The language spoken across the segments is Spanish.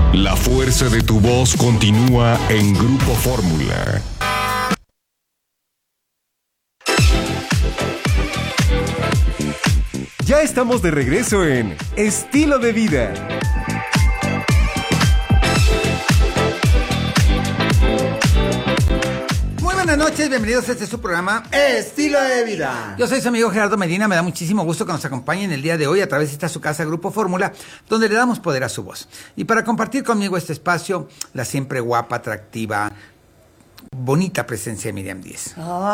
La fuerza de tu voz continúa en Grupo Fórmula. Ya estamos de regreso en Estilo de Vida. Buenas noches, bienvenidos a este su programa Estilo de Vida. Yo soy su amigo Gerardo Medina, me da muchísimo gusto que nos acompañen el día de hoy a través de esta su casa Grupo Fórmula, donde le damos poder a su voz. Y para compartir conmigo este espacio, la siempre guapa, atractiva, bonita presencia de Miriam Díez.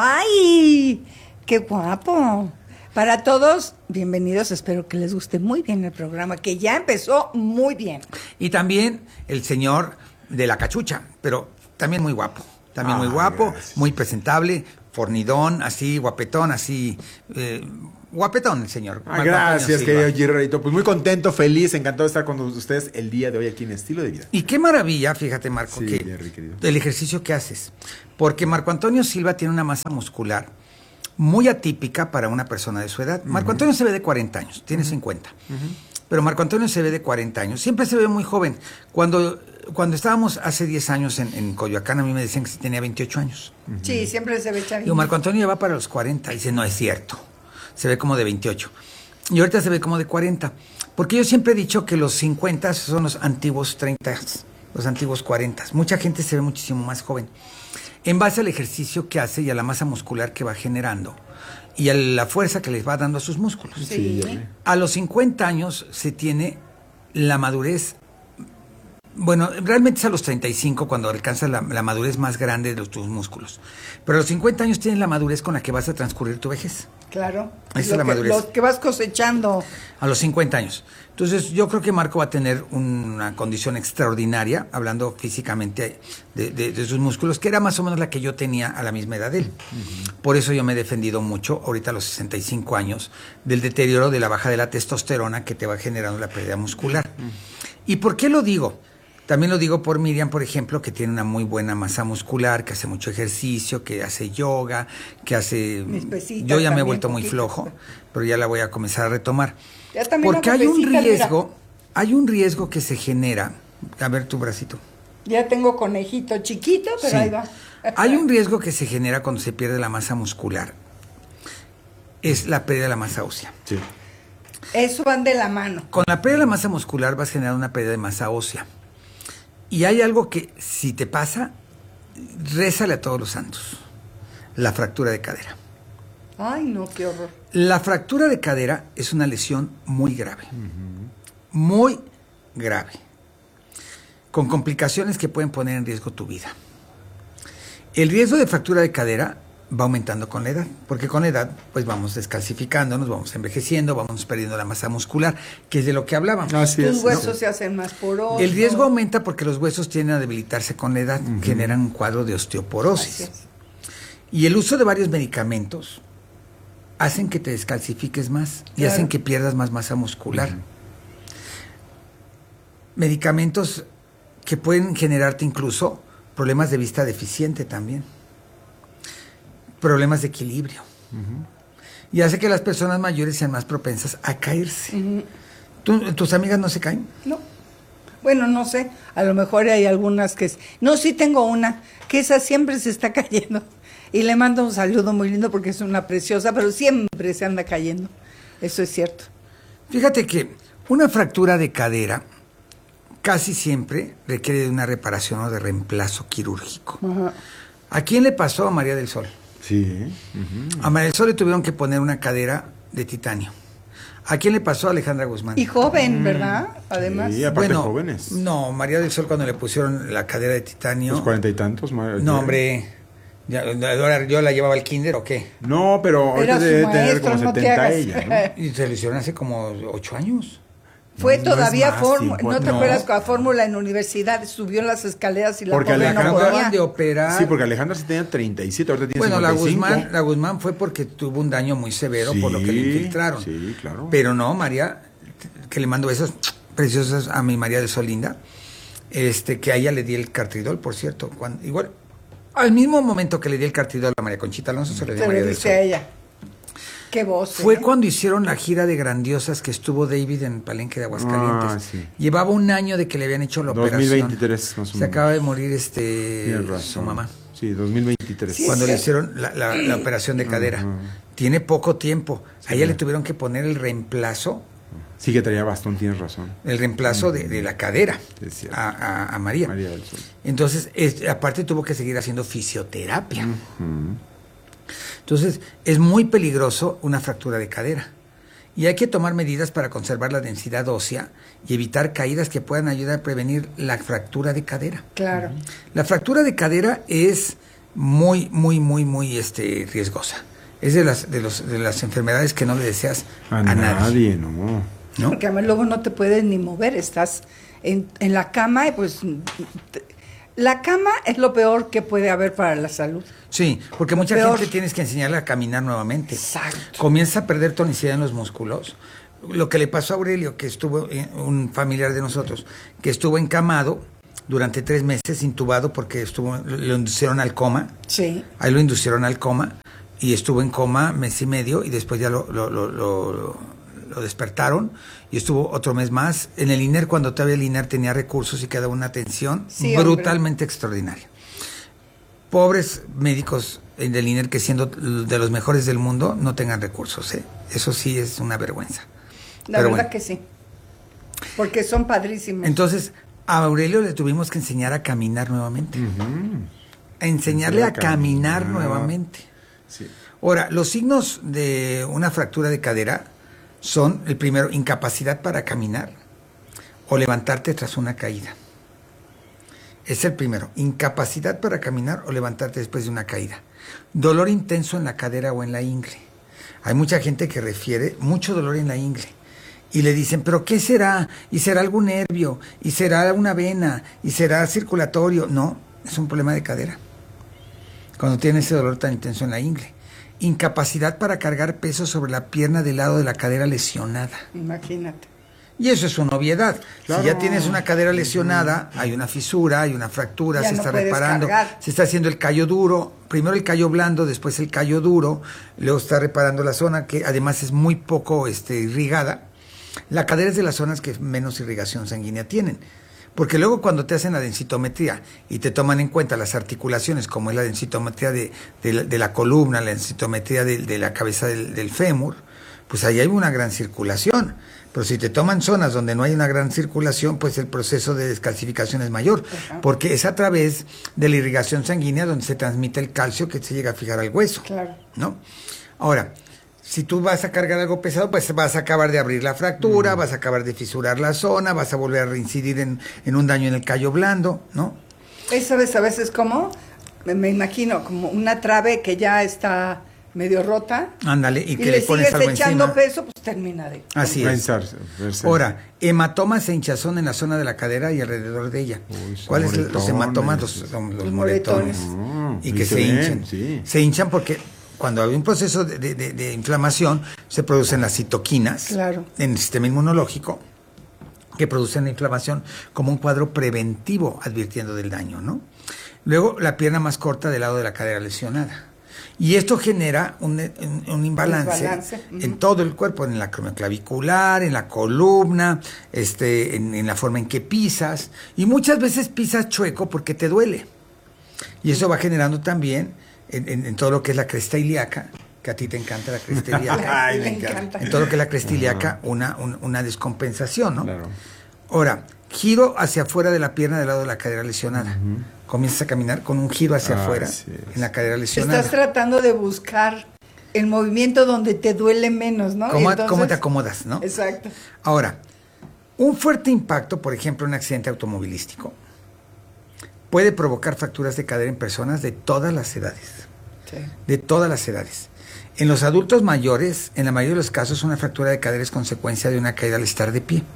¡Ay! ¡Qué guapo! Para todos, bienvenidos, espero que les guste muy bien el programa, que ya empezó muy bien. Y también el señor de la cachucha, pero también muy guapo. También muy guapo, gracias. Muy presentable, fornidón, así, guapetón, así, guapetón el señor. Gracias, querido Gerardito. Pues muy contento, feliz, encantado de estar con ustedes el día de hoy aquí en Estilo de Vida. Y qué maravilla, fíjate, Marco, sí, que Jerry, querido, el ejercicio que haces. Porque Marco Antonio Silva tiene una masa muscular muy atípica para una persona de su edad. Marco Antonio se ve de 40 años, tiene 50. Pero Marco Antonio se ve de 40 años. Siempre se ve muy joven. Cuando estábamos hace 10 años en Coyoacán, a mí me decían que tenía 28 años. Sí, siempre se ve chavito. Digo, Marco Antonio ya va para los 40. Y dice, no es cierto. Se ve como de 28. Y ahorita se ve como de 40. Porque yo siempre he dicho que los 50 son los antiguos 30, los antiguos 40. Mucha gente se ve muchísimo más joven. En base al ejercicio que hace y a la masa muscular que va generando. Y a la fuerza que les va dando a sus músculos. Sí. A los 50 años se tiene la madurez. Bueno, realmente es a los 35 cuando alcanzas la madurez más grande de tus músculos. Pero a los 50 años tienes la madurez con la que vas a transcurrir tu vejez. Claro. Esa es la madurez. Lo que vas cosechando. A los 50 años. Entonces, yo creo que Marco va a tener una condición extraordinaria, hablando físicamente de sus músculos, que era más o menos la que yo tenía a la misma edad de él. Por eso yo me he defendido mucho, ahorita a los 65 años, del deterioro de la baja de la testosterona que te va generando la pérdida muscular. ¿Y por qué lo digo? También lo digo por Miriam, por ejemplo, que tiene una muy buena masa muscular, que hace mucho ejercicio, que hace yoga, que hace... Yo ya me he vuelto muy flojo, pero ya la voy a comenzar a retomar. Porque hay un riesgo que se genera. A ver tu bracito. Ya tengo conejito chiquito, pero sí, ahí va. Hay un riesgo que se genera cuando se pierde la masa muscular. Es la pérdida de la masa ósea. Sí. Eso van de la mano. Con la pérdida de la masa muscular vas a generar una pérdida de masa ósea. Y hay algo que, si te pasa, rézale a todos los santos. La fractura de cadera. Ay, no, qué horror. La fractura de cadera es una lesión muy grave. Muy grave. Con complicaciones que pueden poner en riesgo tu vida. El riesgo de fractura de cadera va aumentando con la edad, porque con la edad pues vamos descalcificándonos, vamos envejeciendo, vamos perdiendo la masa muscular, que es de lo que hablábamos. Así Tus es, huesos se hacen más porosos. El riesgo aumenta porque los huesos tienden a debilitarse con la edad, generan un cuadro de osteoporosis. Y el uso de varios medicamentos hacen que te descalcifiques más y hacen que pierdas más masa muscular. Medicamentos que pueden generarte incluso problemas de vista deficiente también. Problemas de equilibrio. Y hace que las personas mayores sean más propensas a caerse. ¿Tus amigas no se caen? No. Bueno, no sé. A lo mejor hay algunas que... No, sí tengo una, que esa siempre se está cayendo. Y le mando un saludo muy lindo porque es una preciosa, pero siempre se anda cayendo. Eso es cierto. Fíjate que una fractura de cadera casi siempre requiere de una reparación o de reemplazo quirúrgico. ¿A quién le pasó? A María del Sol. Sí. A María del Sol le tuvieron que poner una cadera de titanio. ¿A quién le pasó? A Alejandra Guzmán. Y joven, ¿verdad? Además. Sí, aparte jóvenes. No, María del Sol cuando le pusieron la cadera de titanio... ¿Los 40 y tantos? No, hombre... ¿Yo la llevaba al kinder o qué? No, pero ahorita debe tener como 70 ella, ¿no? Y se lo hicieron hace como 8 años. Fue todavía Fórmula. ¿No te acuerdas con la No. Fórmula en universidad? Subió las escaleras y la Porque pobre Alejandra no podía. Acaban de operar. Sí, porque Alejandra sí tenía 37, ahorita tiene Bueno, 55. la Guzmán fue porque tuvo un daño muy severo por lo que le infiltraron. Sí, claro. Pero no, María, que le mando besos preciosos a mi María de Solinda, que a ella le di el Cartridol, por cierto. Igual, al mismo momento que le di el Cartridol a María Conchita Alonso, se le di a María del Sol. a ella. Qué voz. Fue cuando hicieron la gira de Grandiosas que estuvo David en el Palenque de Aguascalientes. Sí. Llevaba un año de que le habían hecho la 2023, operación. más o menos. Se acaba de morir Tienes razón. su mamá. Sí, 2023. Sí, Cuando es le cierto. hicieron la operación de cadera. Tiene poco tiempo. A ella le tuvieron que poner el reemplazo Sí que traía bastón, tienes razón. de la cadera Es cierto. a María. María del Sol. Entonces, aparte tuvo que seguir haciendo fisioterapia. Entonces, es muy peligroso una fractura de cadera. Y hay que tomar medidas para conservar la densidad ósea y evitar caídas que puedan ayudar a prevenir la fractura de cadera. Claro. La fractura de cadera es muy riesgosa. Es de las enfermedades que no le deseas A nadie. nadie, no. ¿No? Porque además luego no te puedes ni mover, estás en la cama y pues la cama es lo peor que puede haber para la salud. Sí, porque mucha Peor. gente tienes que enseñarle a caminar nuevamente. Exacto. Comienza a perder tonicidad en los músculos. Lo que le pasó a Aurelio, que estuvo, un familiar de nosotros, que estuvo encamado durante 3 meses, intubado porque lo inducieron al coma. Sí. Ahí lo inducieron al coma y estuvo en coma 1 mes y medio y después ya lo despertaron y estuvo otro mes más. En el INER, cuando todavía el INER tenía recursos y quedaba una atención Sí, brutalmente extraordinaria. Pobres médicos del INER que siendo de los mejores del mundo no tengan recursos, ¿eh? Eso sí es una vergüenza. La Pero verdad bueno. que sí. Porque son padrísimos. Entonces, a Aurelio le tuvimos que enseñar a caminar nuevamente. A enseñarle a caminar nuevamente. Sí. Ahora, los signos de una fractura de cadera son, el primero, incapacidad para caminar o levantarte tras una caída. Es el primero, incapacidad para caminar o levantarte después de una caída. Dolor intenso en la cadera o en la ingle. Hay mucha gente que refiere mucho dolor en la ingle. Y le dicen, ¿pero qué será? ¿Y será algún nervio? ¿Y será una vena? ¿Y será circulatorio? No, es un problema de cadera. Cuando tiene ese dolor tan intenso en la ingle. Incapacidad para cargar peso sobre la pierna del lado de la cadera lesionada. Imagínate. Y eso es una obviedad. Claro. Si ya tienes una cadera lesionada, hay una fisura, hay una fractura, Ya se no está puedes reparando, cargar. se está haciendo el callo duro, primero el callo blando, después el callo duro, luego está reparando la zona que además es muy poco irrigada. La cadera es de las zonas que menos irrigación sanguínea tienen. Porque luego cuando te hacen la densitometría y te toman en cuenta las articulaciones, como es la densitometría de la columna, la densitometría de la cabeza del fémur, pues ahí hay una gran circulación. Pero si te toman zonas donde no hay una gran circulación, pues el proceso de descalcificación es mayor, porque es a través de la irrigación sanguínea donde se transmite el calcio que se llega a fijar al hueso. Claro. ¿No? Ahora, si tú vas a cargar algo pesado, pues vas a acabar de abrir la fractura, vas a acabar de fisurar la zona, vas a volver a reincidir en un daño en el callo blando, ¿no? Esa vez a veces como, me imagino, como una trave que ya está medio rota. Ándale, y Y que le le pones sigues algo echando encima. peso, pues termina de... Así es. Pensarse, verse. Ahora, hematomas e hinchazón en la zona de la cadera y alrededor de ella. Uy, son ¿Cuáles son los moretones. hematomas? Los moretones. Y que y se ven, hinchan. sí. Se hinchan porque cuando hay un proceso de inflamación, se producen las citoquinas Claro. en el sistema inmunológico que producen la inflamación como un cuadro preventivo advirtiendo del daño, ¿no? Luego, la pierna más corta del lado de la cadera lesionada. Y esto genera un imbalance Desbalance. en todo el cuerpo, en la clavicular, en la columna, en la forma en que pisas. Y muchas veces pisas chueco porque te duele. Y eso va generando también en todo lo que es la cresta ilíaca, que a ti te encanta la cresta ilíaca. Ay, me me encanta. En todo lo que es la cresta ilíaca, una descompensación, ¿no? Claro. Ahora, giro hacia afuera de la pierna del lado de la cadera lesionada. Comienzas a caminar con un giro hacia afuera Así es. en la cadera lesionada. Estás tratando de buscar el movimiento donde te duele menos, ¿no? ¿Cómo, Y entonces- cómo te acomodas, no? Exacto. Ahora, un fuerte impacto, por ejemplo, un accidente automovilístico, puede provocar fracturas de cadera en personas de todas las edades. Sí. De todas las edades. En los adultos mayores, en la mayoría de los casos, una fractura de cadera es consecuencia de una caída al estar de pie.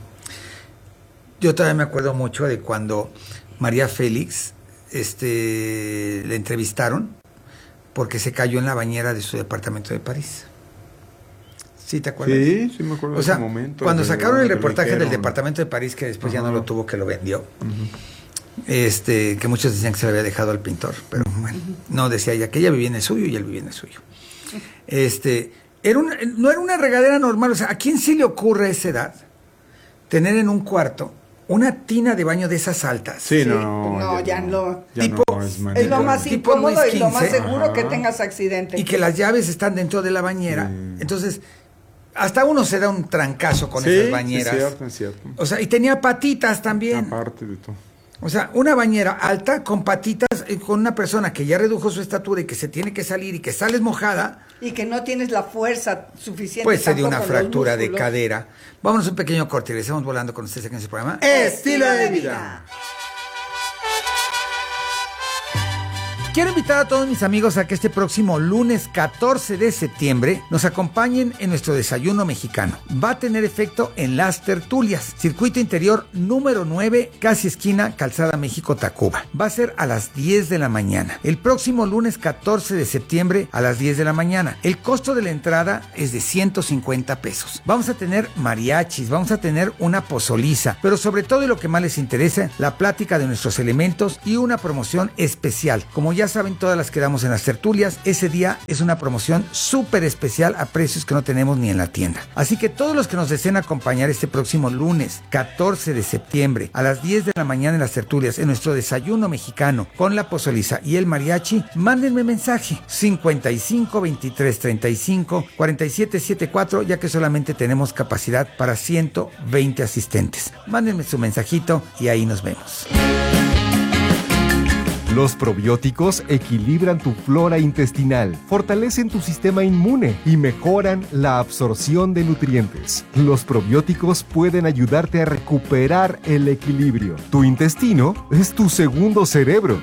Yo todavía me acuerdo mucho de cuando María Félix le entrevistaron porque se cayó en la bañera de su departamento de París. ¿Sí te acuerdas? Sí, sí me acuerdo O sea, de ese momento. cuando sacaron el que lo reportaje del dijeron. departamento de París, que después ya no Ajá. lo tuvo, que lo vendió, que muchos decían que se lo había dejado al pintor, pero bueno, no, decía ella que ella vivía en el suyo y él vivía en el suyo. no era una regadera normal. O sea, ¿a quién sí le ocurre a esa edad tener en un cuarto una tina de baño de esas altas? Sí, Sí, no. ya no. Tipo, Es lo más tipo incómodo Luis y lo más 15. seguro que tengas accidente. Y que las llaves están dentro de la bañera. Entonces, hasta uno se da un trancazo con esas bañeras. Es cierto. O sea, y tenía patitas también. Aparte de todo. O sea, una bañera alta con patitas, con una persona que ya redujo su estatura y que se tiene que salir y que sales mojada, Y que no tienes la fuerza suficiente. pues se dio una tampoco, los fractura de músculos. cadera. Vámonos a un pequeño corte y regresamos volando con ustedes aquí en ese programa. Estilo de vida. Quiero invitar a todos mis amigos a que este próximo lunes 14 de septiembre nos acompañen en nuestro desayuno mexicano. Va a tener efecto en Las Tertulias, circuito interior número 9, casi esquina Calzada México-Tacuba. Va a ser a las 10 de la mañana. El próximo lunes 14 de septiembre a las 10 de la mañana. El costo de la entrada es de 150 pesos. Vamos a tener mariachis, vamos a tener una pozoliza, pero sobre todo y lo que más les interesa, la plática de nuestros elementos y una promoción especial. Como ya saben, todas las que damos en Las Tertulias, ese día es una promoción súper especial a precios que no tenemos ni en la tienda. Así que todos los que nos deseen acompañar este próximo lunes 14 de septiembre a las 10 de la mañana en Las Tertulias, en nuestro desayuno mexicano con la pozoliza y el mariachi, mándenme mensaje 55 23 35 47 74, ya que solamente tenemos capacidad para 120 asistentes. Mándenme su mensajito y ahí nos vemos. Los probióticos equilibran tu flora intestinal, fortalecen tu sistema inmune y mejoran la absorción de nutrientes. Los probióticos pueden ayudarte a recuperar el equilibrio. Tu intestino es tu segundo cerebro.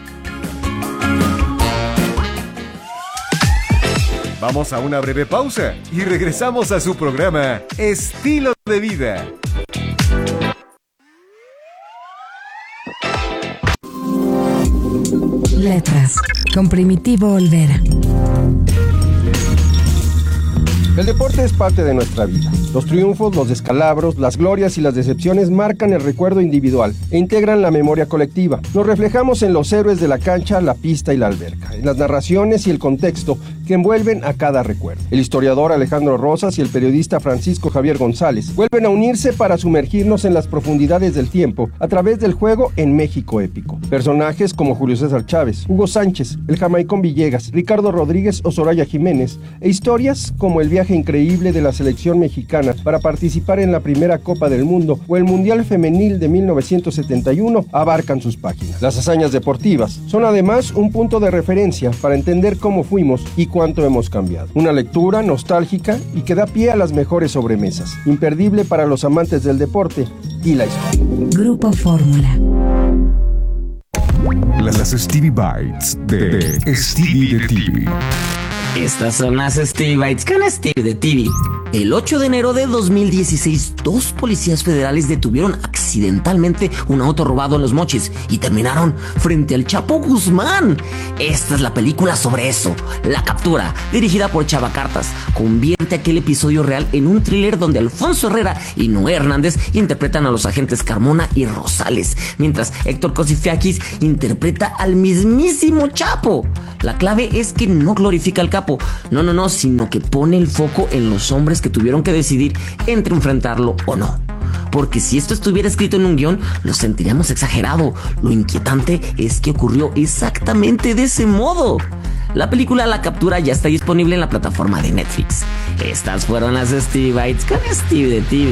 Vamos a una breve pausa y regresamos a su programa Estilo de Vida. Letras, con Primitivo Olvera. El deporte es parte de nuestra vida. Los triunfos, los descalabros, las glorias y las decepciones marcan el recuerdo individual e integran la memoria colectiva. Nos reflejamos en los héroes de la cancha, la pista y la alberca, en las narraciones y el contexto que envuelven a cada recuerdo. El historiador Alejandro Rosas y el periodista Francisco Javier González vuelven a unirse para sumergirnos en las profundidades del tiempo a través del juego en México épico. Personajes como Julio César Chávez, Hugo Sánchez, el Jamaicón Villegas, Ricardo Rodríguez o Soraya Jiménez, e historias como el viaje increíble de la selección mexicana para participar en la primera Copa del Mundo o el Mundial Femenil de 1971 abarcan sus páginas. Las hazañas deportivas son además un punto de referencia para entender cómo fuimos y cuánto hemos cambiado. Una lectura nostálgica y que da pie a las mejores sobremesas, imperdible para los amantes del deporte y la historia. Grupo Fórmula. Las Stevie Bites de Stevie de TV. Estas son las Stevie Bites con Stevie de TV. El 8 de enero de 2016, 2 policías federales detuvieron accidentalmente un auto robado en Los Mochis y terminaron frente al Chapo Guzmán. Esta es la película sobre eso. La captura, dirigida por Chava Cartas, convierte aquel episodio real en un thriller donde Alfonso Herrera y Noé Hernández interpretan a los agentes Carmona y Rosales, mientras Héctor Cosifiakis interpreta al mismísimo Chapo. La clave es que no glorifica al capo, no, sino que pone el foco en los hombres que tuvieron que decidir entre enfrentarlo o no. Porque si esto estuviera escrito en un guión, lo sentiríamos exagerado. Lo inquietante es que ocurrió exactamente de ese modo. La película La Captura ya está disponible en la plataforma de Netflix. Estas fueron las Stevie Bites con Stevie de TV.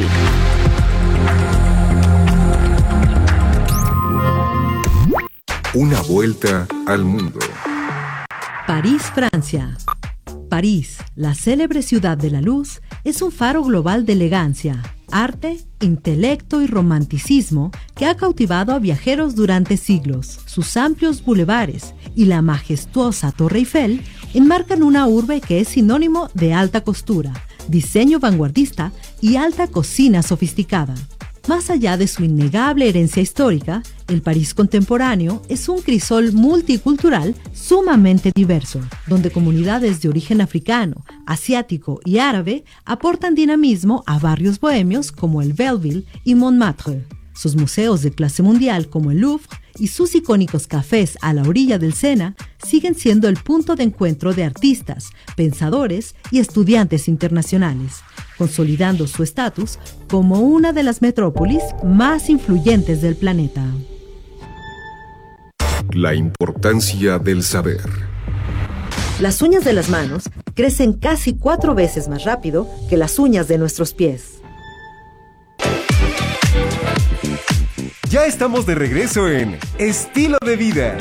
Una vuelta al mundo. París, Francia. París, la célebre ciudad de la luz, es un faro global de elegancia, arte, intelecto y romanticismo que ha cautivado a viajeros durante siglos. Sus amplios bulevares y la majestuosa Torre Eiffel enmarcan una urbe que es sinónimo de alta costura, diseño vanguardista y alta cocina sofisticada. Más allá de su innegable herencia histórica, el París contemporáneo es un crisol multicultural sumamente diverso, donde comunidades de origen africano, asiático y árabe aportan dinamismo a barrios bohemios como el Belleville y Montmartre. Sus museos de clase mundial como el Louvre y sus icónicos cafés a la orilla del Sena siguen siendo el punto de encuentro de artistas, pensadores y estudiantes internacionales, consolidando su estatus como una de las metrópolis más influyentes del planeta. La importancia del saber. Las uñas de las manos crecen casi 4 veces más rápido que las uñas de nuestros pies. Ya estamos de regreso en Estilo de Vida.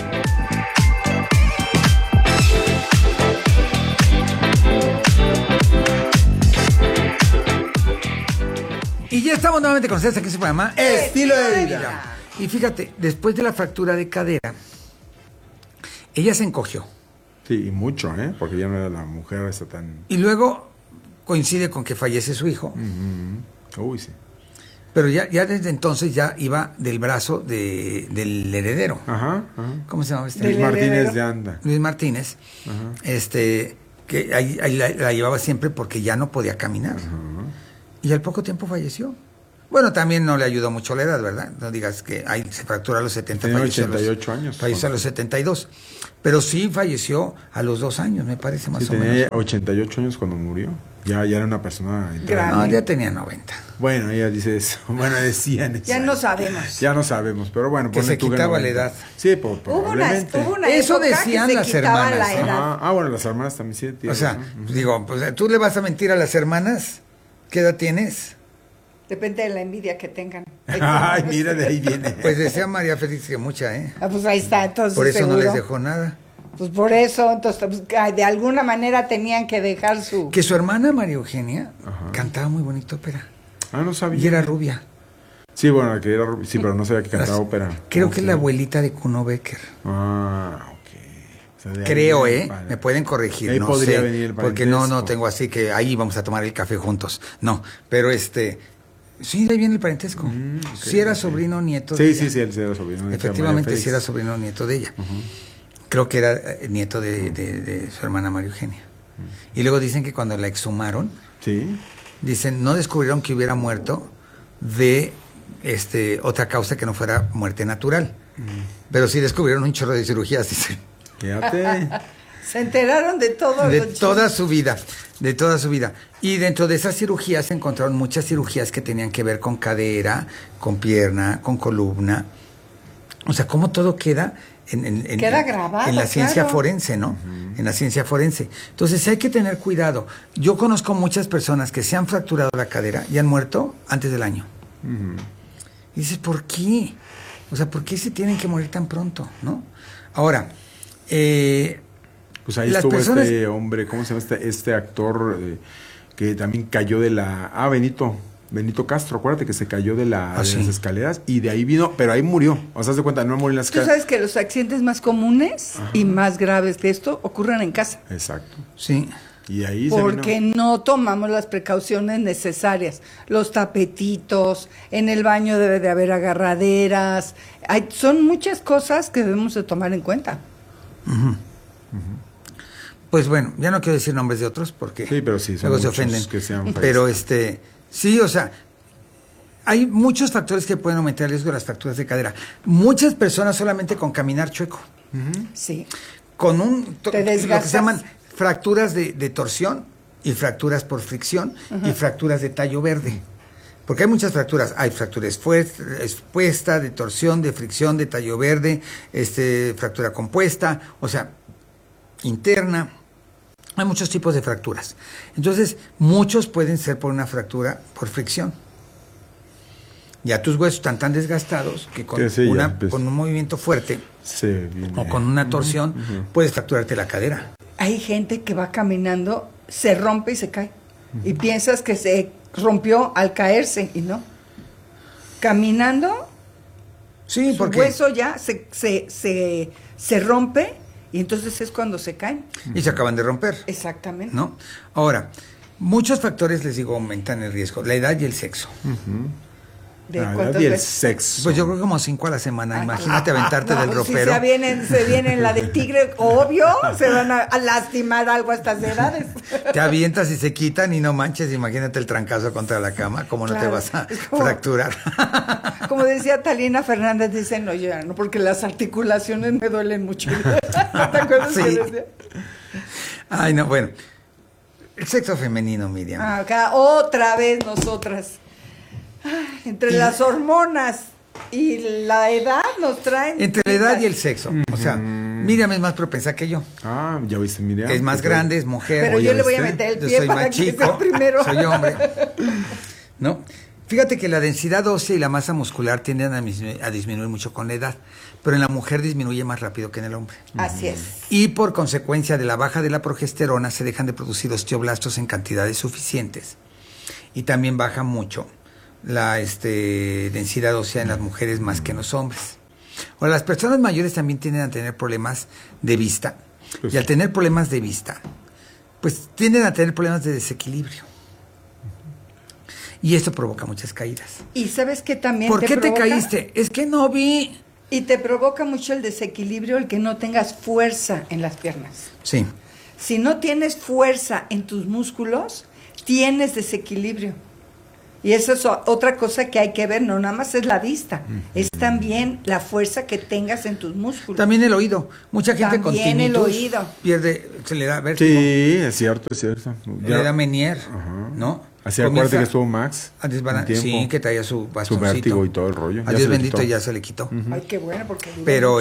Y ya estamos nuevamente con ustedes aquí en su programa Estilo de Vida. Y fíjate, después de la fractura de cadera, ella se encogió. Sí, y mucho, porque ya no era la mujer esta tan... Y luego coincide con que fallece su hijo. Uy, sí. Pero ya desde entonces ya iba del brazo del heredero. Ajá. ¿Cómo se llama este? Luis Martínez de Anda. Luis Martínez. Que ahí la llevaba siempre porque ya no podía caminar. Y al poco tiempo falleció. Bueno, también no le ayudó mucho la edad, ¿verdad? No digas que ahí se fracturó a los 70. Tenía 88 años. Falleció a los 72. Pero sí falleció a los 2 años, me parece, más o menos. Tenía 88 años cuando murió. Ya era una persona... No, ya tenía 90. Bueno, ella dice eso. Bueno, decían eso. Ya no sabemos. Ya no sabemos, pero bueno. Que se quitaba la edad. Sí, probablemente. Hubo una eso época decían que se las quitaba hermanas. la edad. Bueno, las hermanas también sí. O sea, digo, pues, ¿tú le vas a mentir a las hermanas? ¿Qué edad tienes? Depende de la envidia que tengan. Ay, mira, de ahí viene. Pues decía María Félix que mucha, pues ahí está, entonces por eso seguro. no les dejó nada. Pues por eso, entonces, pues, de alguna manera tenían que dejar su... Que su hermana María Eugenia cantaba muy bonito ópera. No sabía. Y era rubia. Sí, bueno, que era rubia. Sí, pero no sabía que cantaba ópera. Creo que es la abuelita de Kuno Becker. O sea, creo, me pueden corregir, ahí no podría sé, venir el porque no tengo así que ahí vamos a tomar el café juntos. No, pero sí, de ahí viene el parentesco. Sí era sobrino o nieto de ella. Sí, él era sobrino. Efectivamente, sí era sobrino o nieto de ella. Creo que era nieto de su hermana María Eugenia. Y luego dicen que cuando la exhumaron, dicen, no descubrieron que hubiera muerto de otra causa que no fuera muerte natural. Pero sí descubrieron un chorro de cirugías, dicen. Fíjate. Se enteraron de todo. De toda su vida. Y dentro de esas cirugías se encontraron muchas cirugías que tenían que ver con cadera, con pierna, con columna. O sea, cómo todo queda queda grabado, en la ciencia forense, ¿no? En la ciencia forense. Entonces hay que tener cuidado. Yo conozco muchas personas que se han fracturado la cadera y han muerto antes del año. Y dices, ¿por qué? O sea, ¿por qué se tienen que morir tan pronto, no? Ahora, pues ahí estuvo este hombre, ¿cómo se llama este actor que también cayó de la... Benito Castro, acuérdate que se cayó de las escaleras y de ahí vino, pero ahí murió. O sea, haz de cuenta, no murió en las escaleras. Tú sabes que los accidentes más comunes y más graves de esto ocurren en casa. Exacto. Sí. Y ahí porque no tomamos las precauciones necesarias. Los tapetitos, en el baño debe de haber agarraderas. Son muchas cosas que debemos de tomar en cuenta. Pues bueno, ya no quiero decir nombres de otros porque pero sí, luego se ofenden. Pero sí, o sea, hay muchos factores que pueden aumentar el riesgo de las fracturas de cadera. Muchas personas solamente con caminar chueco. Sí. Con te lo que se desgastas. llaman fracturas de torsión y fracturas por fricción y fracturas de tallo verde. Porque hay muchas fracturas. Hay fracturas expuesta, de torsión, de fricción, de tallo verde, fractura compuesta, o sea, interna. Hay muchos tipos de fracturas. Entonces, muchos pueden ser por una fractura por fricción. Ya tus huesos están tan desgastados que con, con un movimiento fuerte o con una torsión puedes fracturarte la cadera. Hay gente que va caminando, se rompe y se cae. Y piensas que se rompió al caerse y no. Caminando, su hueso ya se rompe. Y entonces es cuando se caen. Y se acaban de romper. Exactamente. ¿No? Ahora, muchos factores, les digo, aumentan el riesgo. La edad y el sexo. Y el sexo. Pues yo creo que como 5 a la semana. Imagínate aventarte del ropero. Si se vienen la del tigre, obvio, se van a lastimar algo a estas edades. Te avientas y se quitan y no manches, imagínate el trancazo contra la cama, ¿cómo no te vas a fracturar? Como decía Talina Fernández, dice, no, yo no, porque las articulaciones me duelen mucho. ¿Te acuerdas que decía? Ay, no, bueno. El sexo femenino, Miriam. Acá otra vez nosotras. Entre las hormonas y la edad nos traen... Entre la edad y el sexo. O sea, Miriam es más propensa que yo. Ya viste, Miriam. Es más grande, es mujer. Pero yo le voy a meter el pie soy para más que chico, sea primero. Soy hombre. ¿No? Fíjate que la densidad ósea y la masa muscular tienden a disminuir mucho con la edad, pero en la mujer disminuye más rápido que en el hombre. Así es. Y por consecuencia de la baja de la progesterona se dejan de producir osteoblastos en cantidades suficientes. Y también baja mucho la densidad ósea en las mujeres más que en los hombres. Ahora, las personas mayores también tienden a tener problemas de vista. Y al tener problemas de vista, pues tienden a tener problemas de desequilibrio. Y esto provoca muchas caídas. Y ¿sabes qué también ¿Por qué te caíste? Es que no vi. Y te provoca mucho el desequilibrio el que no tengas fuerza en las piernas. Sí. Si no tienes fuerza en tus músculos, tienes desequilibrio. Y eso es otra cosa que hay que ver, no nada más es la vista, es también la fuerza que tengas en tus músculos. También el oído. Mucha gente también con tinnitus el oído. se le da vértigo. Sí, es cierto, es cierto. Le da Menier, ¿no? Así acuérdate que estuvo Max. Sí, que traía su bastoncito. Su vértigo y todo el rollo. A Dios bendito ya se le quitó. Ay, qué bueno, porque... Pero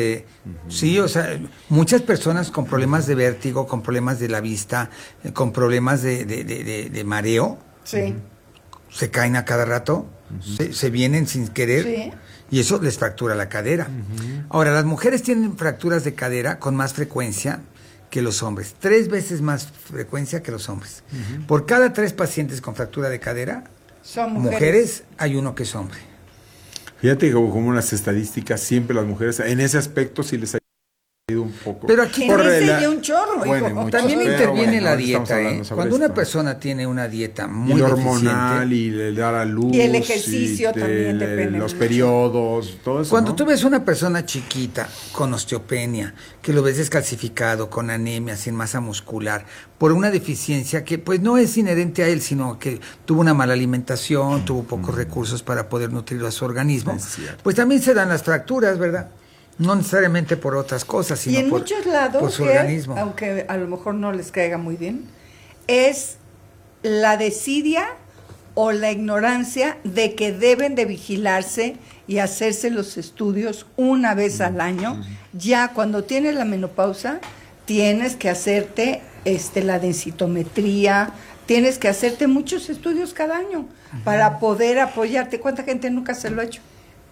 sí, o sea, muchas personas con problemas de vértigo, con problemas de la vista, con problemas de mareo. Sí. Se caen a cada rato, se vienen sin querer, y eso les fractura la cadera. Ahora, las mujeres tienen fracturas de cadera con más frecuencia que los hombres, 3 veces más frecuencia que los hombres. Por cada 3 pacientes con fractura de cadera, son mujeres hay uno que es hombre. Fíjate como las estadísticas, siempre las mujeres, en ese aspecto sí les ha ido un poco. Pero aquí un chorro, bueno, también interviene la dieta. dieta. Cuando una persona tiene una dieta muy hormonal y le da la luz y el ejercicio también depende los mucho. periodos, todo eso. Cuando tú ves una persona chiquita con osteopenia, que lo ves descalcificado, con anemia, sin masa muscular, por una deficiencia que pues no es inherente a él, sino que tuvo una mala alimentación, tuvo pocos recursos para poder nutrir a su organismo, pues también se dan las fracturas, ¿verdad? No necesariamente por otras cosas, sino y en muchos lados, por su organismo. Aunque a lo mejor no les caiga muy bien, es la desidia o la ignorancia de que deben de vigilarse y hacerse los estudios una vez al año. Ya cuando tienes la menopausa, tienes que hacerte la densitometría, tienes que hacerte muchos estudios cada año para poder apoyarte. ¿Cuánta gente nunca se lo ha hecho?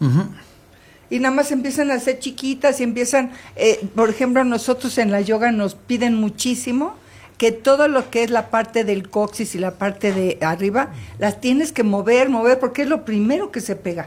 Y nada más empiezan a ser chiquitas y empiezan, por ejemplo, nosotros en la yoga nos piden muchísimo que todo lo que es la parte del coxis y la parte de arriba, las tienes que mover, porque es lo primero que se pega.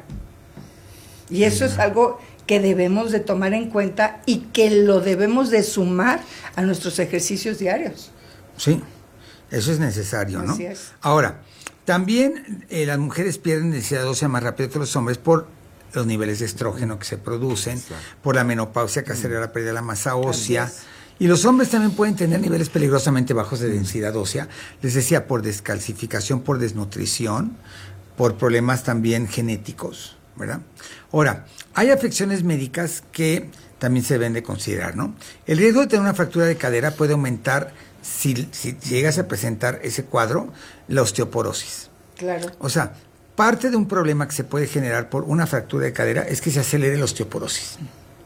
Y eso es algo que debemos de tomar en cuenta y que lo debemos de sumar a nuestros ejercicios diarios. Sí, eso es necesario, ¿no? Así es. Ahora, también las mujeres pierden densidad ósea más rápido que los hombres por los niveles de estrógeno que se producen, por la menopausia que acelera la pérdida de la masa ósea. Y los hombres también pueden tener niveles peligrosamente bajos de densidad ósea, les decía, por descalcificación, por desnutrición, por problemas también genéticos, ¿verdad? Ahora, hay afecciones médicas que también se deben de considerar, ¿no? El riesgo de tener una fractura de cadera puede aumentar si llegas a presentar ese cuadro, la osteoporosis. Claro. O sea, parte de un problema que se puede generar por una fractura de cadera es que se acelere la osteoporosis.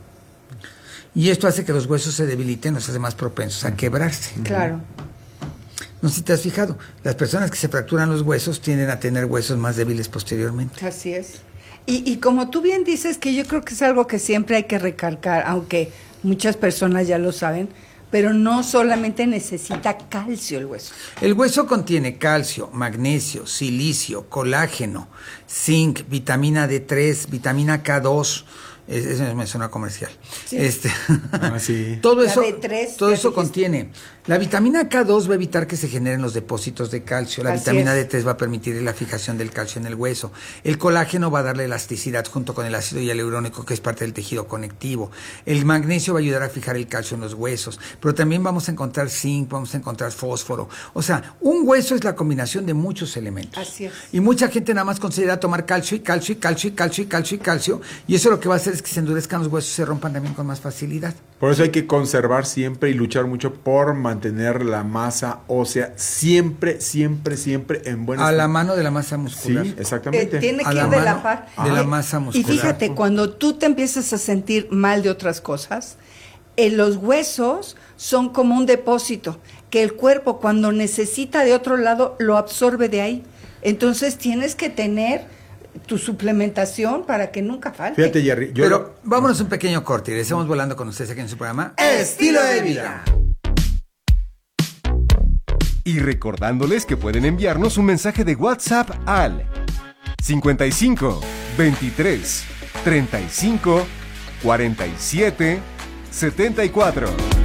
Y esto hace que los huesos se debiliten, los hace más propensos a quebrarse. Claro. No sé si te has fijado, las personas que se fracturan los huesos tienden a tener huesos más débiles posteriormente. Así es. Y como tú bien dices, que yo creo que es algo que siempre hay que recalcar, aunque muchas personas ya lo saben, pero no solamente necesita calcio el hueso. El hueso contiene calcio, magnesio, silicio, colágeno, zinc, vitamina D3, vitamina K2, Eso me suena comercial. Sí. Sí. Todo La eso, B3, todo ya eso dijiste. contiene. La vitamina K2 va a evitar que se generen los depósitos de calcio. La Así vitamina es. D3 va a permitir la fijación del calcio en el hueso. El colágeno va a darle elasticidad junto con el ácido hialurónico, que es parte del tejido conectivo. El magnesio va a ayudar a fijar el calcio en los huesos. Pero también vamos a encontrar zinc, vamos a encontrar fósforo. O sea, un hueso es la combinación de muchos elementos. Así es. Y mucha gente nada más considera tomar calcio y calcio y calcio y calcio y calcio y calcio. Y eso lo que va a hacer es que se endurezcan los huesos y se rompan también con más facilidad. Por eso hay que conservar siempre y luchar mucho por mantener la masa ósea siempre en buen A estado. la mano de la masa muscular. Sí, exactamente. Tiene A que la ir de la mano par. de la masa muscular. Y fíjate, cuando tú te empiezas a sentir mal de otras cosas, los huesos son como un depósito, que el cuerpo cuando necesita de otro lado lo absorbe de ahí. Entonces tienes que tener tu suplementación para que nunca falte. Fíjate, Jerry, Pero vámonos un pequeño corte y regresamos volando con ustedes aquí en su programa Estilo de Vida. Y recordándoles que pueden enviarnos un mensaje de WhatsApp al 55 23 35 47 74.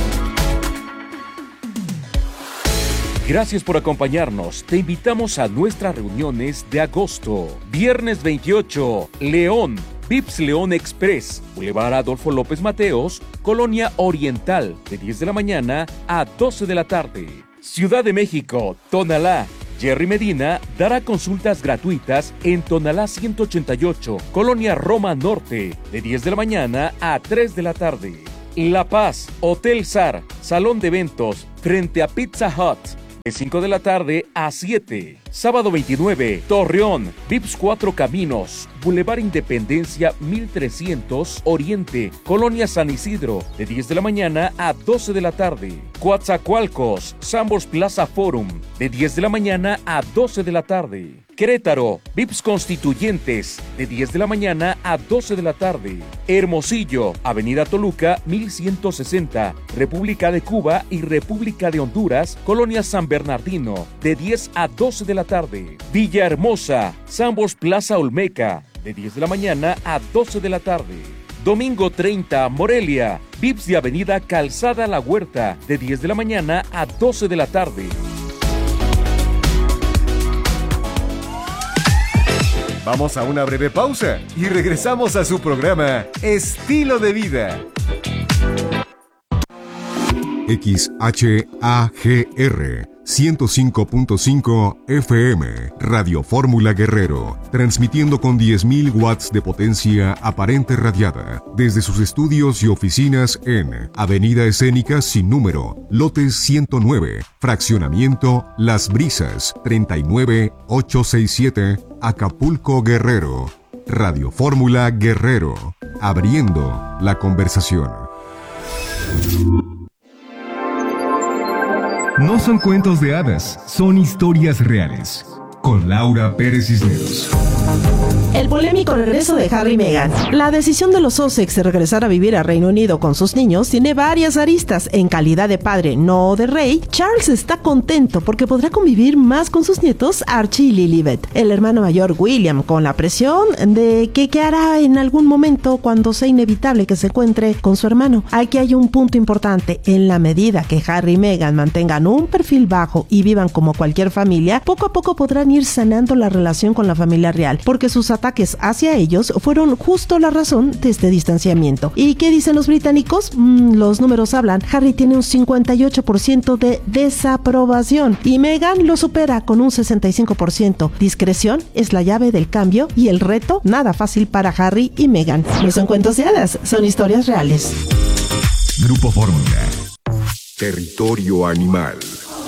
Gracias por acompañarnos. Te invitamos a nuestras reuniones de agosto. Viernes 28, León, Vips León Express, Boulevard Adolfo López Mateos, Colonia Oriental, de 10 de la mañana a 12 de la tarde. Ciudad de México, Tonalá. Jerry Medina dará consultas gratuitas en Tonalá 188, Colonia Roma Norte, de 10 de la mañana a 3 de la tarde. La Paz, Hotel Sar, Salón de Eventos, frente a Pizza Hut, de 5 de la tarde a 7. Sábado 29, Torreón, Vips 4 Caminos, Boulevard Independencia 1300, Oriente, Colonia San Isidro, de 10 de la mañana a 12 de la tarde. Coatzacoalcos, Sambors Plaza Forum, de 10 de la mañana a 12 de la tarde. Querétaro, Vips Constituyentes, de 10 de la mañana a 12 de la tarde. Hermosillo, Avenida Toluca 1160, República de Cuba y República de Honduras, Colonia San Bernardino, de 10 a 12 de la tarde. Villahermosa, Sambors Plaza Olmeca, de 10 de la mañana a 12 de la tarde. Domingo 30, Morelia, Vips de Avenida Calzada La Huerta, de 10 de la mañana a 12 de la tarde. Vamos a una breve pausa y regresamos a su programa Estilo de Vida. XHAGR 105.5 FM, Radio Fórmula Guerrero, transmitiendo con 10.000 watts de potencia aparente radiada, desde sus estudios y oficinas en Avenida Escénica sin número, lote 109, fraccionamiento Las Brisas, 39867, Acapulco, Guerrero. Radio Fórmula Guerrero, abriendo la conversación. No son cuentos de hadas, son historias reales. Con Laura Pérez Cisneros. El polémico regreso de Harry y Meghan. La decisión de los Sussex de regresar a vivir a Reino Unido con sus niños tiene varias aristas. En calidad de padre, no de rey, Charles está contento porque podrá convivir más con sus nietos Archie y Lilibet. El hermano mayor William, con la presión de que qué hará en algún momento cuando sea inevitable que se encuentre con su hermano. Aquí hay un punto importante. En la medida que Harry y Meghan mantengan un perfil bajo y vivan como cualquier familia, poco a poco podrán ir sanando la relación con la familia real, porque sus ataques hacia ellos fueron justo la razón de este distanciamiento. ¿Y qué dicen los británicos? Los números hablan. Harry tiene un 58% de desaprobación y Meghan lo supera con un 65%. Discreción es la llave del cambio y el reto nada fácil para Harry y Meghan. No son cuentos de hadas, son historias reales. Grupo Fórmula. Territorio Animal.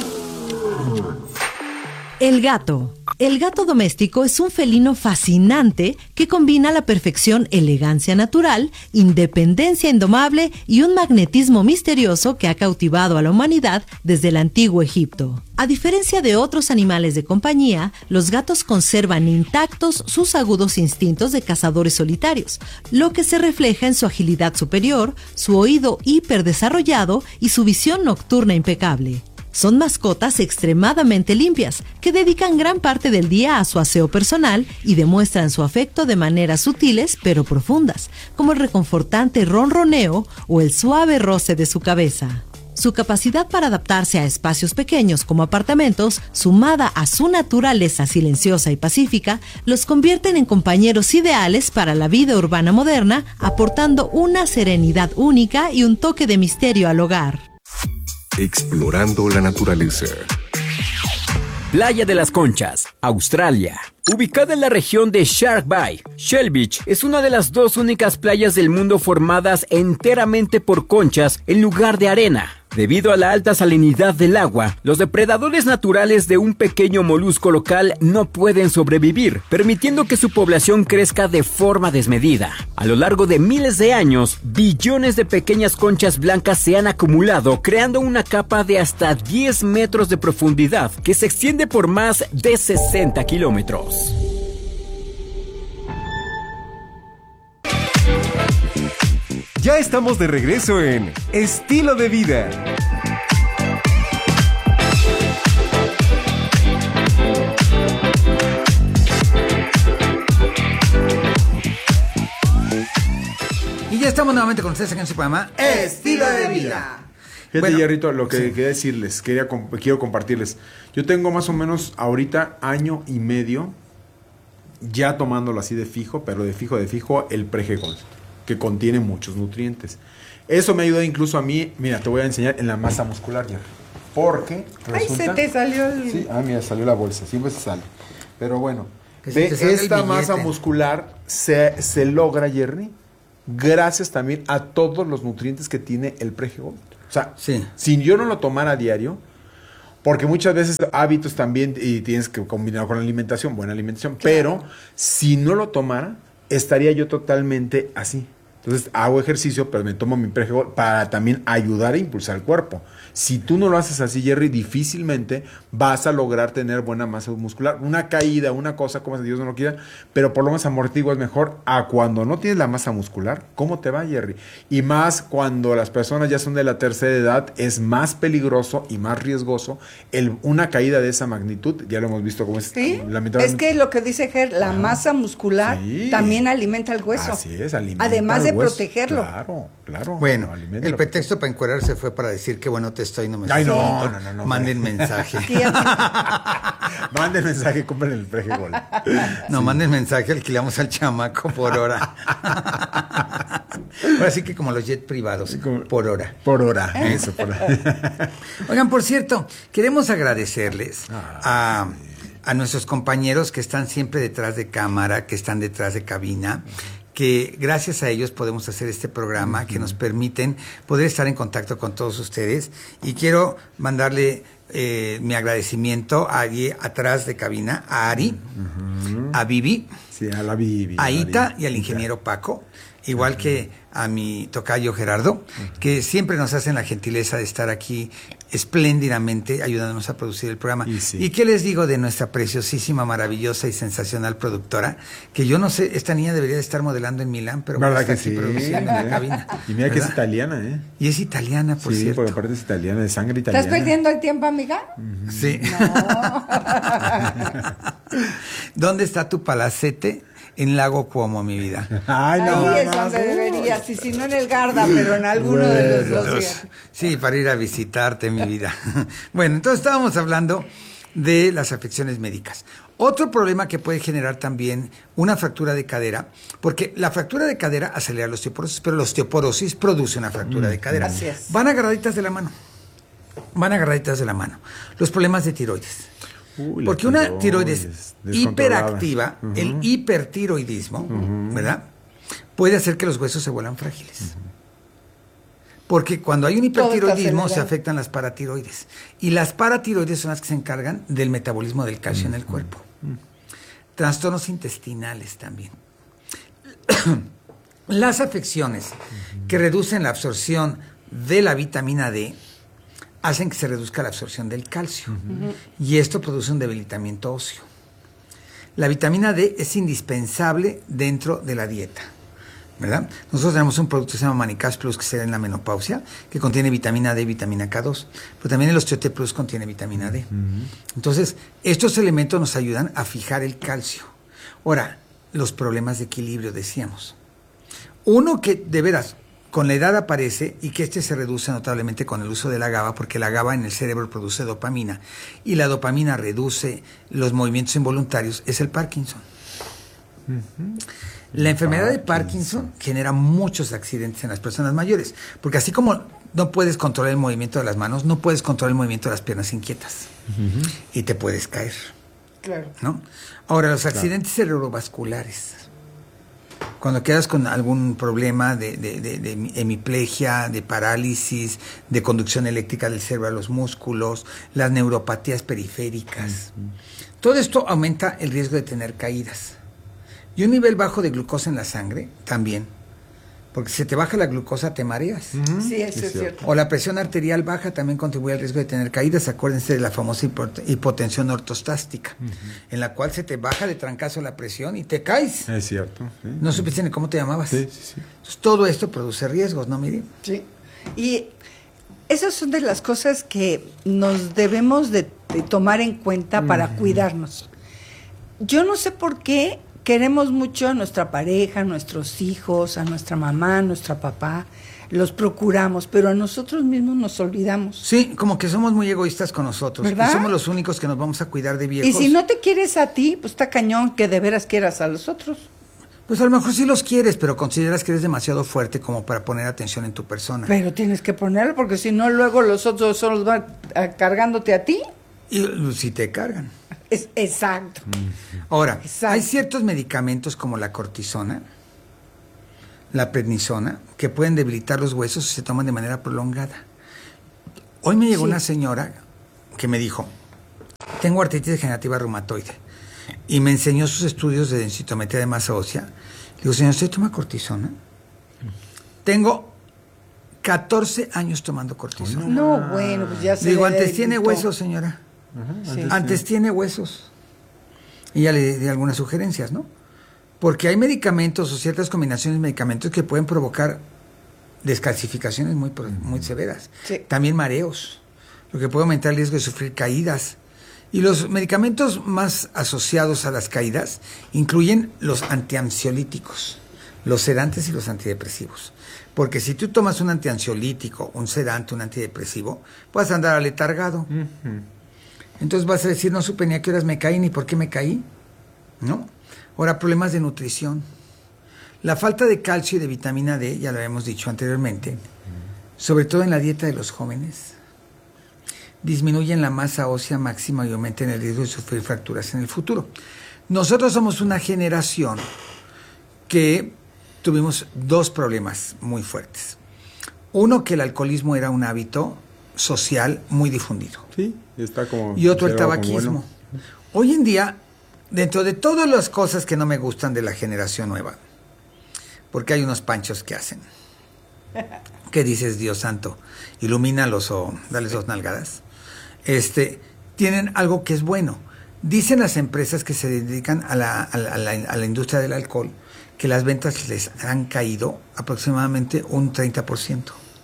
El gato. El gato doméstico es un felino fascinante que combina a la perfección elegancia natural, independencia indomable y un magnetismo misterioso que ha cautivado a la humanidad desde el antiguo Egipto. A diferencia de otros animales de compañía, los gatos conservan intactos sus agudos instintos de cazadores solitarios, lo que se refleja en su agilidad superior, su oído hiperdesarrollado y su visión nocturna impecable. Son mascotas extremadamente limpias, que dedican gran parte del día a su aseo personal y demuestran su afecto de maneras sutiles pero profundas, como el reconfortante ronroneo o el suave roce de su cabeza. Su capacidad para adaptarse a espacios pequeños como apartamentos, sumada a su naturaleza silenciosa y pacífica, los convierten en compañeros ideales para la vida urbana moderna, aportando una serenidad única y un toque de misterio al hogar. Explorando la naturaleza. Playa de las Conchas, Australia. Ubicada en la región de Shark Bay, Shell Beach es una de las 2 únicas playas del mundo formadas enteramente por conchas en lugar de arena. Debido a la alta salinidad del agua, los depredadores naturales de un pequeño molusco local no pueden sobrevivir, permitiendo que su población crezca de forma desmedida. A lo largo de miles de años, billones de pequeñas conchas blancas se han acumulado, creando una capa de hasta 10 metros de profundidad que se extiende por más de 60 kilómetros. Ya estamos de regreso en Estilo de Vida. Y ya estamos nuevamente con ustedes aquí en su programa Estilo de Vida. Fíjate, Bueno, Jerrito, lo que sí. quería decirles, quiero compartirles. Yo tengo más o menos ahorita 1 año y medio ya tomándolo así de fijo, pero de fijo, el Pregegol, que contiene muchos nutrientes. Eso me ayuda incluso a mí, mira, te voy a enseñar en la masa muscular ya. Porque resulta... Ay, se te salió el... Sí, mira, salió la bolsa, siempre se sale. Pero bueno, Que se de te salga el esta billete. masa muscular se logra, Jerry, gracias también a todos los nutrientes que tiene el Pregegol. O sea, Sí. si yo no lo tomara a diario, porque muchas veces hábitos también, y tienes que combinar con la alimentación, buena alimentación, pero si no lo tomara, estaría yo totalmente así. Entonces hago ejercicio, pero me tomo mi Pregegol para también ayudar a impulsar el cuerpo. Si tú no lo haces así, Jerry, difícilmente vas a lograr tener buena masa muscular. Una caída, una cosa, como si Dios no lo quiera, pero por lo menos amortiguas mejor a cuando no tienes la masa muscular. ¿Cómo te va, Jerry? Y más cuando las personas ya son de la tercera edad, es más peligroso y más riesgoso una caída de esa magnitud. Ya lo hemos visto como es. Sí, Lamentablemente. es que lo que dice Ger, la masa muscular Sí. también alimenta el hueso. Así es, alimenta Además el de hueso. protegerlo. Claro. Bueno, alimenta el lo- pretexto para encuerarse fue para decir que bueno te estoy, no me Ay, estoy. no. Manden mensaje. Que ya Manden mensaje, compren el Pregegol. No, manden mensaje, alquilamos al chamaco por hora. Ahora sí que como los jet privados, por hora. Por hora, eso, por hora. Oigan, por cierto, queremos agradecerles a nuestros compañeros que están siempre detrás de cámara, que están detrás de cabina, que gracias a ellos podemos hacer este programa, que nos permiten poder estar en contacto con todos ustedes. Y quiero mandarle mi agradecimiento a allí atrás de cabina, a Ari, a Vivi, Sí, a la Bibi. a Ita y al ingeniero Paco, igual que a mi tocayo Gerardo, que siempre nos hacen la gentileza de estar aquí espléndidamente ayudándonos a producir el programa. Y sí. ¿Y qué les digo de nuestra preciosísima, maravillosa y sensacional productora? Que yo no sé, esta niña debería de estar modelando en Milán, pero ¿Verdad está que aquí sí? produciendo en la cabina. Y mira que es ¿verdad? italiana, ¿eh? Y es italiana, por sí, cierto. porque aparte es italiana, de sangre italiana. ¿Estás perdiendo el tiempo, amiga? Sí. No. ¿Dónde está tu palacete? En Lago Cuomo, mi vida. Ay, no. Ahí es donde deberías, y si no en el Garda, pero en alguno de los dos días. Sí, para ir a visitarte, mi vida. Bueno, entonces estábamos hablando de las afecciones médicas. Otro problema que puede generar también una fractura de cadera, porque la fractura de cadera acelera la osteoporosis, pero la osteoporosis produce una fractura de cadera. Así es. Van agarraditas de la mano. Los problemas de tiroides. Uy, la Porque una tiroides descontrolada. hiperactiva, el hipertiroidismo, ¿verdad? Puede hacer que los huesos se vuelvan frágiles. Porque cuando hay un Todo está hipertiroidismo se acelerado. afectan las paratiroides. Y las paratiroides son las que se encargan del metabolismo del calcio en el cuerpo. Trastornos intestinales también. Las afecciones que reducen la absorción de la vitamina D hacen que se reduzca la absorción del calcio. Y esto produce un debilitamiento óseo. La vitamina D es indispensable dentro de la dieta. ¿verdad? Nosotros tenemos un producto que se llama Manicas Plus, que se da en la menopausia, que contiene vitamina D y vitamina K2, pero también el Osteote Plus contiene vitamina D. Entonces, estos elementos nos ayudan a fijar el calcio. Ahora, los problemas de equilibrio, decíamos. Uno que, de veras, con la edad aparece y que se reduce notablemente con el uso de la GABA, porque la GABA en el cerebro produce dopamina, y la dopamina reduce los movimientos involuntarios, es el Parkinson. La enfermedad de Parkinson genera muchos accidentes en las personas mayores, porque así como no puedes controlar el movimiento de las manos, no puedes controlar el movimiento de las piernas inquietas, y te puedes caer. Claro. ¿No? Ahora, los accidentes cerebrovasculares, cuando quedas con algún problema de hemiplegia, de parálisis, de conducción eléctrica del cerebro a los músculos, las neuropatías periféricas, todo esto aumenta el riesgo de tener caídas. Y un nivel bajo de glucosa en la sangre también, porque si te baja la glucosa te mareas. Sí, eso es cierto. O la presión arterial baja también contribuye al riesgo de tener caídas. Acuérdense de la famosa hipotensión ortostástica, en la cual se te baja de trancazo la presión y te caes. Es cierto. Sí. No supiste ni cómo te llamabas. Sí. Entonces, todo esto produce riesgos, ¿no, Miri? Sí. Y esas son de las cosas que nos debemos de tomar en cuenta para cuidarnos. Yo no sé por qué queremos mucho a nuestra pareja, a nuestros hijos, a nuestra mamá, a nuestro papá, los procuramos, pero a nosotros mismos nos olvidamos. Sí, como que somos muy egoístas con nosotros. ¿Verdad? Y somos los únicos que nos vamos a cuidar de viejos. Y si no te quieres a ti, pues está cañón que de veras quieras a los otros. Pues a lo mejor sí los quieres, pero consideras que eres demasiado fuerte como para poner atención en tu persona. Pero tienes que ponerlo, porque si no, luego los otros solo van cargándote a ti. Y si te cargan. Exacto. Ahora, hay ciertos medicamentos como la cortisona, la prednisona, que pueden debilitar los huesos si se toman de manera prolongada. Hoy me llegó una señora que me dijo, tengo artritis degenerativa reumatoide, y me enseñó sus estudios de densitometría de masa ósea. Le digo, señor, ¿usted toma cortisona? Tengo 14 años tomando cortisona. No, bueno, pues ya se le digo, le antes tiene debilitó. huesos, señora. Sí. Antes tiene huesos. Y ya le di algunas sugerencias, ¿no? Porque hay medicamentos o ciertas combinaciones de medicamentos que pueden provocar descalcificaciones muy severas. Sí. También mareos, lo que puede aumentar el riesgo de sufrir caídas. Y los medicamentos más asociados a las caídas incluyen los antiansiolíticos, los sedantes y los antidepresivos. Porque si tú tomas un antiansiolítico, un sedante, un antidepresivo, puedes andar aletargado. Entonces vas a decir, no supe ni a qué horas me caí ni por qué me caí, ¿no? Ahora, problemas de nutrición. La falta de calcio y de vitamina D, ya lo habíamos dicho anteriormente, sobre todo en la dieta de los jóvenes, disminuyen la masa ósea máxima y aumentan el riesgo de sufrir fracturas en el futuro. Nosotros somos una generación que tuvimos dos problemas muy fuertes. Uno, que el alcoholismo era un hábito social muy difundido. Sí, está como... Y otro, el tabaquismo. Bueno. Hoy en día, dentro de todas las cosas que no me gustan de la generación nueva, porque hay unos panchos que hacen, ¿qué dices, Dios santo? Ilumínalos o dales dos nalgadas. Tienen algo que es bueno. Dicen las empresas que se dedican a la industria del alcohol que las ventas les han caído aproximadamente un 30%.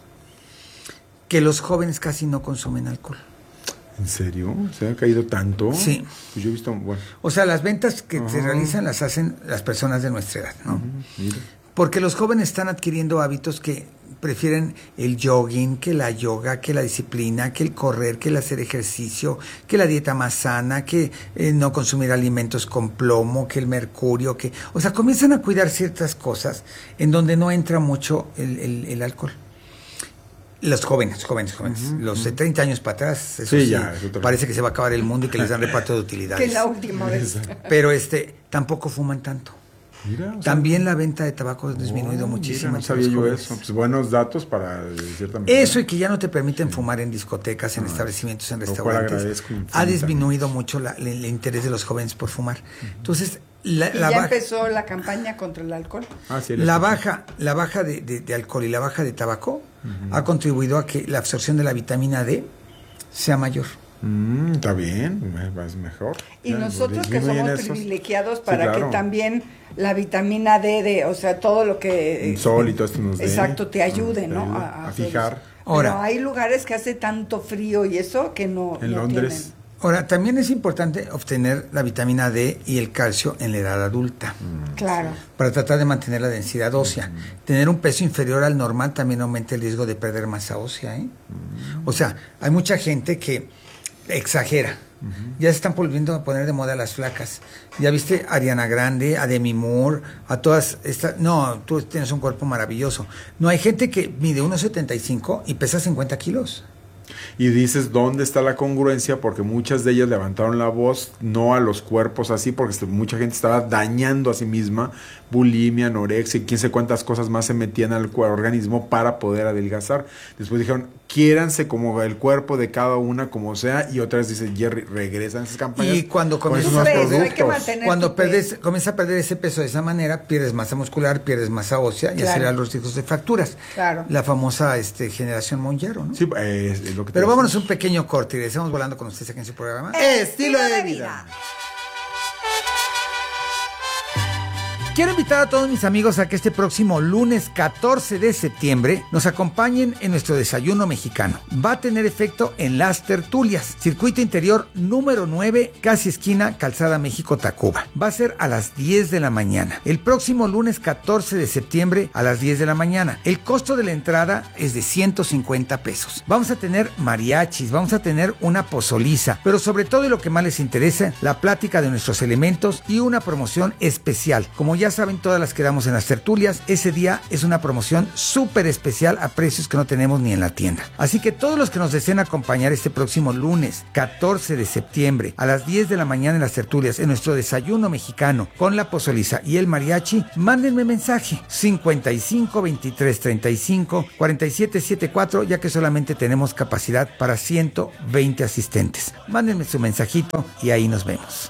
Que los jóvenes casi no consumen alcohol. ¿En serio? ¿Se ha caído tanto? Sí. Pues yo he visto, bueno. O sea, las ventas que se realizan las hacen las personas de nuestra edad, ¿no? Mira. Porque los jóvenes están adquiriendo hábitos que prefieren el jogging, que la yoga, que la disciplina, que el correr, que el hacer ejercicio, que la dieta más sana, que no consumir alimentos con plomo, que el mercurio, que... O sea, comienzan a cuidar ciertas cosas en donde no entra mucho el alcohol. Los jóvenes, los de 30 años para atrás, eso sí, ya, parece que se va a acabar el mundo y que les dan reparto de utilidades. Que es la última vez. Pero tampoco fuman tanto. Mira, también la venta de tabaco ha disminuido muchísimo. Mira, no sabía yo eso. Pues buenos datos para cierta manera. Eso, y que ya no te permiten fumar en discotecas, en establecimientos, en restaurantes. Ha disminuido mucho el interés de los jóvenes por fumar. Entonces, empezó la campaña contra el alcohol. Sí, la baja de alcohol y la baja de tabaco ha contribuido a que la absorción de la vitamina D sea mayor. Está bien, es mejor. Y ya, nosotros que somos privilegiados para claro. que también la vitamina D, o sea, todo lo que... El sol y todo esto nos dé. Exacto, te ayude, ¿no? A fijar. Ahora, pero hay lugares que hace tanto frío y eso que no en Londres. Tienen. Ahora, también es importante obtener la vitamina D y el calcio en la edad adulta. Claro. Para tratar de mantener la densidad ósea. Tener un peso inferior al normal también aumenta el riesgo de perder masa ósea, ¿eh? O sea, hay mucha gente que exagera. Ya se están volviendo a poner de moda las flacas. Ya viste a Ariana Grande, a Demi Moore, a todas estas... No, tú tienes un cuerpo maravilloso. No, hay gente que mide 1.75 y pesa 50 kilos. Y dices, ¿dónde está la congruencia? Porque muchas de ellas levantaron la voz, no a los cuerpos así, porque mucha gente estaba dañando a sí misma, bulimia, anorexia, y quién sé cuántas cosas más se metían al organismo para poder adelgazar. Después dijeron, quiéranse como el cuerpo de cada una, como sea, y otra vez dice Jerry, regresan esas campañas. Y cuando comienzas comienza a perder ese peso de esa manera, pierdes masa muscular, pierdes masa ósea, y así serán los riesgos de fracturas. Claro. La famosa generación Monjaro, ¿no? Sí, es lo que Pero vámonos un pequeño corte y regresamos volando con ustedes aquí en su programa Estilo de Vida. Quiero invitar a todos mis amigos a que este próximo lunes 14 de septiembre nos acompañen en nuestro desayuno mexicano. Va a tener efecto en Las Tertulias, circuito interior número 9, casi esquina Calzada México-Tacuba. Va a ser a las 10 de la mañana. El próximo lunes 14 de septiembre a las 10 de la mañana. El costo de la entrada es de 150 pesos. Vamos a tener mariachis, vamos a tener una pozoliza, pero sobre todo y lo que más les interesa, la plática de nuestros elementos y una promoción especial. Como ya saben, todas las que damos en Las Tertulias, ese día es una promoción súper especial a precios que no tenemos ni en la tienda. Así que todos los que nos deseen acompañar este próximo lunes 14 de septiembre a las 10 de la mañana en Las Tertulias, en nuestro desayuno mexicano con la pozoliza y el mariachi, mándenme mensaje 55 23 35 47 74, ya que solamente tenemos capacidad para 120 asistentes. Mándenme su mensajito y ahí nos vemos.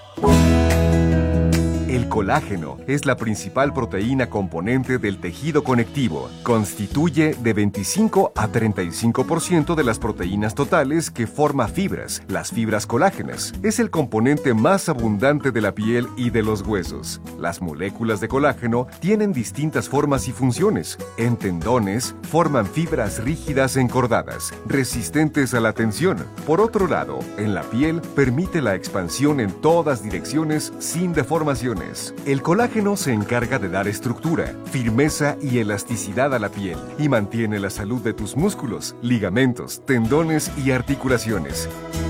El colágeno es la principal proteína componente del tejido conectivo. Constituye de 25 a 35% de las proteínas totales que forma fibras, las fibras colágenas. Es el componente más abundante de la piel y de los huesos. Las moléculas de colágeno tienen distintas formas y funciones. En tendones, forman fibras rígidas encordadas, resistentes a la tensión. Por otro lado, en la piel, permite la expansión en todas direcciones sin deformaciones. El colágeno se encarga de dar estructura, firmeza y elasticidad a la piel y mantiene la salud de tus músculos, ligamentos, tendones y articulaciones.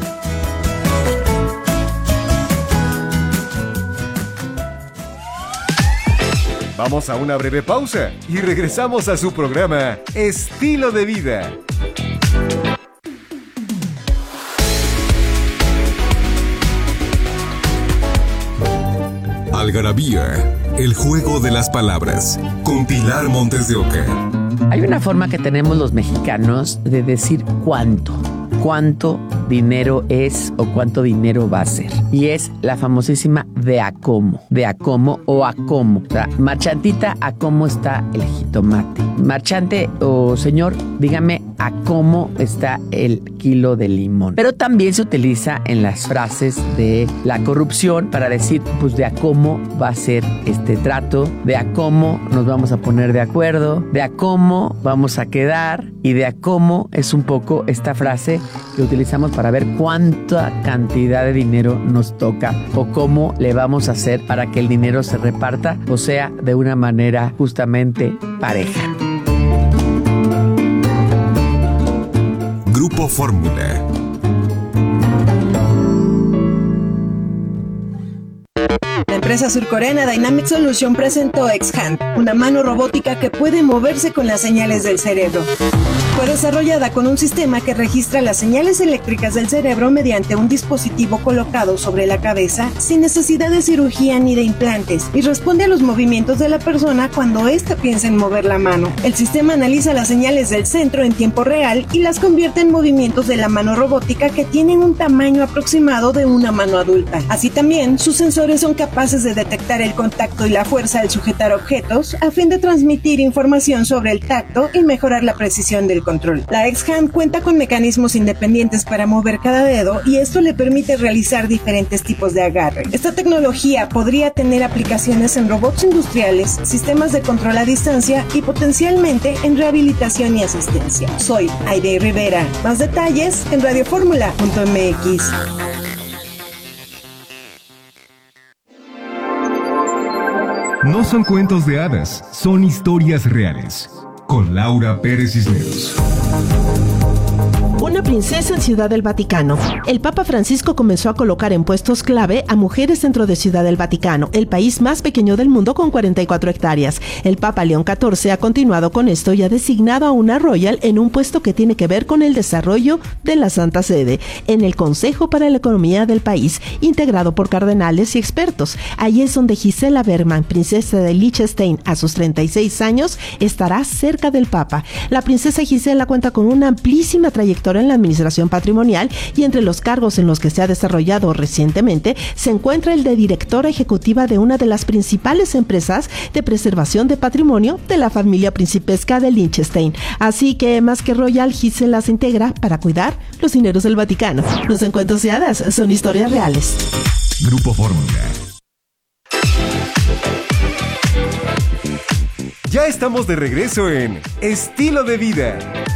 Vamos a una breve pausa y regresamos a su programa Estilo de Vida. Algarabía, el juego de las palabras, con Pilar Montes de Oca. Hay una forma que tenemos los mexicanos de decir cuánto dinero es o cuánto dinero va a ser. Y es la famosísima de a cómo o a cómo. O sea, marchantita, ¿a cómo está el jitomate? Marchante o señor, dígame a cómo está el kilo de limón. Pero también se utiliza en las frases de la corrupción para decir, pues de a cómo va a ser este trato, de a cómo nos vamos a poner de acuerdo, de a cómo vamos a quedar y de a cómo es un poco esta frase que utilizamos para ver cuánta cantidad de dinero nos toca o cómo le vamos a hacer para que el dinero se reparta, o sea, de una manera justamente pareja. Grupo Fórmula. La empresa surcoreana Dynamic Solution presentó X-Hand, una mano robótica que puede moverse con las señales del cerebro. Fue desarrollada con un sistema que registra las señales eléctricas del cerebro mediante un dispositivo colocado sobre la cabeza sin necesidad de cirugía ni de implantes y responde a los movimientos de la persona cuando ésta piensa en mover la mano. El sistema analiza las señales del centro en tiempo real y las convierte en movimientos de la mano robótica que tienen un tamaño aproximado de una mano adulta. Así también, sus sensores son capaces de detectar el contacto y la fuerza al sujetar objetos a fin de transmitir información sobre el tacto y mejorar la precisión del contacto. control. La X-Hand cuenta con mecanismos independientes para mover cada dedo y esto le permite realizar diferentes tipos de agarre. Esta tecnología podría tener aplicaciones en robots industriales, sistemas de control a distancia y potencialmente en rehabilitación y asistencia. Soy Aide Rivera. Más detalles en radioformula.mx. No son cuentos de hadas, son historias reales. Con Laura Pérez Cisneros. Una princesa en Ciudad del Vaticano. El Papa Francisco comenzó a colocar en puestos clave a mujeres dentro de Ciudad del Vaticano, el país más pequeño del mundo con 44 hectáreas. El Papa León XIV ha continuado con esto y ha designado a una royal en un puesto que tiene que ver con el desarrollo de la Santa Sede, en el Consejo para la Economía del país, integrado por cardenales y expertos. Ahí es donde Gisela Bergman, princesa de Liechtenstein, a sus 36 años, estará cerca del Papa. La princesa Gisela cuenta con una amplísima trayectoria en la administración patrimonial y entre los cargos en los que se ha desarrollado recientemente se encuentra el de directora ejecutiva de una de las principales empresas de preservación de patrimonio de la familia principesca de Liechtenstein. Así que más que royal, Gisela se integra para cuidar los dineros del Vaticano. Los encuentros de hadas son historias reales. Grupo Fórmula. Ya estamos de regreso en Estilo de Vida.